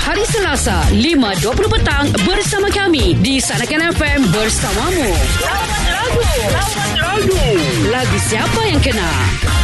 hari Selasa 5.20 petang bersama kami di Sanakan FM bersamamu. Lawan lagu. Lagu siapa yang kena?